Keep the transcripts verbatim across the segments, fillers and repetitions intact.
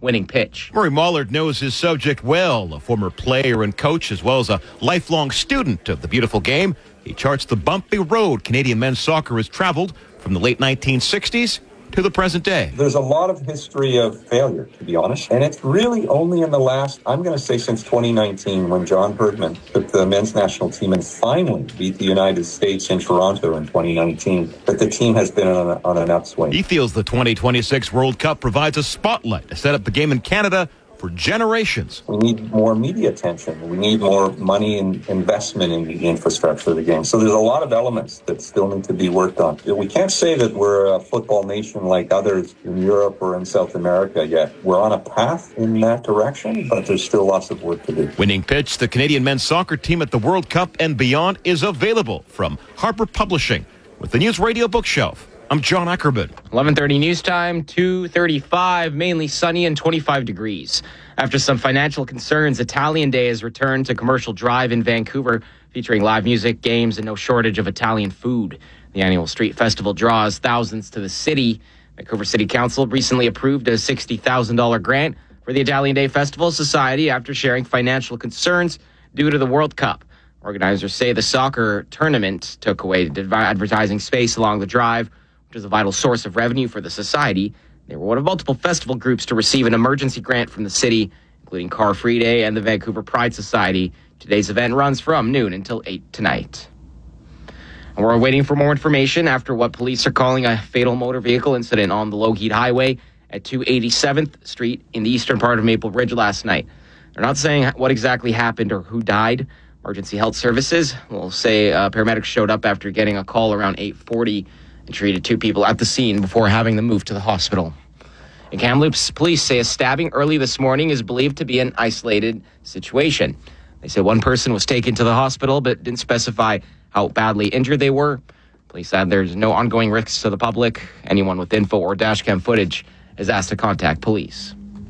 winning pitch. Murray Mollard knows his subject well, a former player and coach, as well as a lifelong student of the beautiful game. He charts the bumpy road Canadian men's soccer has traveled from the late nineteen sixties to the present day. There's a lot of history of failure, to be honest. And it's really only in the last, I'm going to say since twenty nineteen, when John Herdman took the men's national team and finally beat the United States in Toronto in twenty nineteen, that the team has been on, a, on an upswing. He feels the twenty twenty-six World Cup provides a spotlight to set up the game in Canada for generations. We need more media attention. We need more money and investment in the infrastructure of the game. So there's a lot of elements that still need to be worked on. We can't say that we're a football nation like others in Europe or in South America yet. We're on a path in that direction, but there's still lots of work to do. Winning Pitch, the Canadian men's soccer team at the World Cup and beyond, is available from Harper Publishing with the News Radio Bookshelf. I'm John Ackerman. eleven thirty news time, two thirty-five, mainly sunny and twenty-five degrees. After some financial concerns, Italian Day has returned to Commercial Drive in Vancouver, featuring live music, games, and no shortage of Italian food. The annual street festival draws thousands to the city. Vancouver City Council recently approved a sixty thousand dollars grant for the Italian Day Festival Society after sharing financial concerns due to the World Cup. Organizers say the soccer tournament took away advertising space along the drive, which is a vital source of revenue for the society. They were one of multiple festival groups to receive an emergency grant from the city, including Car Free Day and the Vancouver Pride Society. Today's event runs from noon until eight tonight. And we're waiting for more information after what police are calling a fatal motor vehicle incident on the Lougheed Highway at two eighty-seventh Street in the eastern part of Maple Ridge last night. They're not saying what exactly happened or who died. Emergency Health Services will say uh, paramedics showed up after getting a call around eight forty and treated two people at the scene before having them moved to the hospital. In Kamloops, police say a stabbing early this morning is believed to be an isolated situation. They say one person was taken to the hospital but didn't specify how badly injured they were. Police said there's no ongoing risks to the public. Anyone with info or dashcam footage is asked to contact police.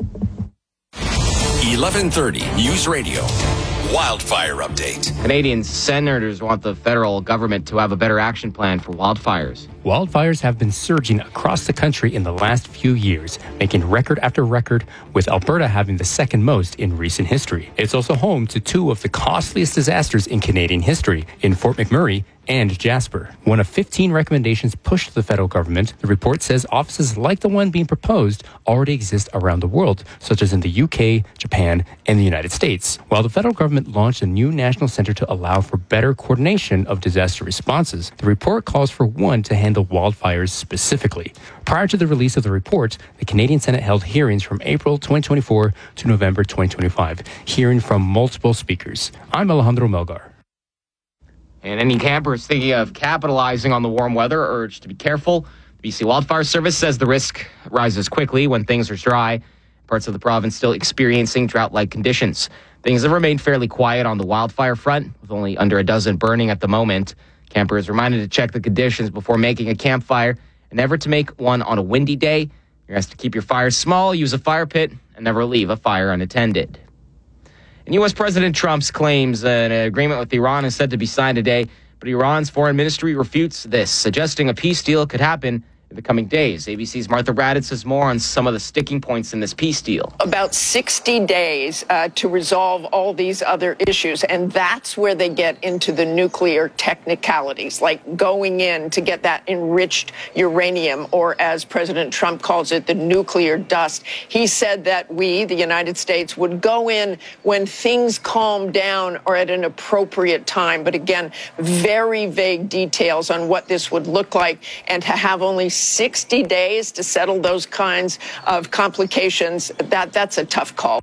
eleven thirty News Radio. Wildfire update. Canadian senators want the federal government to have a better action plan for wildfires. Wildfires have been surging across the country in the last few years, making record after record, with Alberta having the second most in recent history. It's also home to two of the costliest disasters in Canadian history, in Fort McMurray and Jasper. One of fifteen recommendations pushed to the federal government, the report says offices like the one being proposed already exist around the world, such as in the U K, Japan, and the United States. While the federal government launched a new national center to allow for better coordination of disaster responses, the report calls for one to handle wildfires specifically. Prior to the release of the report, the Canadian Senate held hearings from April twenty twenty-four to November twenty twenty-five, hearing from multiple speakers. I'm Alejandro Melgar. And any campers thinking of capitalizing on the warm weather are urged to be careful. The B C Wildfire Service says the risk rises quickly when things are dry. Parts of the province still experiencing drought-like conditions. Things have remained fairly quiet on the wildfire front, with only under a dozen burning at the moment. Campers reminded to check the conditions before making a campfire and never to make one on a windy day. You're asked to keep your fires small, use a fire pit, and never leave a fire unattended. And U S President Trump's claims an agreement with Iran is said to be signed today, but Iran's foreign ministry refutes this, suggesting a peace deal could happen in the coming days. A B C's Martha Raddatz says more on some of the sticking points in this peace deal. About sixty days uh, to resolve all these other issues, and that's where they get into the nuclear technicalities, like going in to get that enriched uranium, or as President Trump calls it, the nuclear dust. He said that we, the United States, would go in when things calm down or at an appropriate time. But again, very vague details on what this would look like, and to have only sixty days to settle those kinds of complications, that that's a tough call.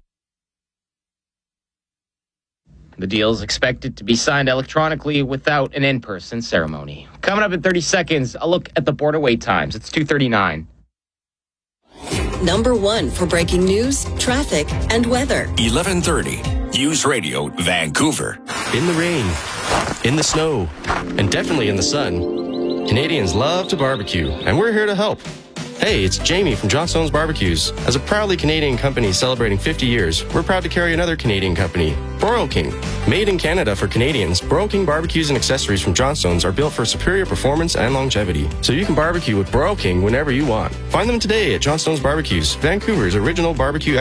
The deal is expected to be signed electronically without an in-person ceremony. Coming up in thirty seconds, a look at the border wait times. It's two thirty-nine. Number one for breaking news, traffic, and weather. eleven thirty News Radio Vancouver. In the rain, in the snow, and definitely in the sun, Canadians love to barbecue, and we're here to help. Hey, it's Jamie from John Stone's Barbecues. As a proudly Canadian company celebrating fifty years, we're proud to carry another Canadian company, Broil King. Made in Canada for Canadians, Broil King barbecues and accessories from John Stone's are built for superior performance and longevity, so you can barbecue with Broil King whenever you want. Find them today at John Stone's Barbecues, Vancouver's original barbecue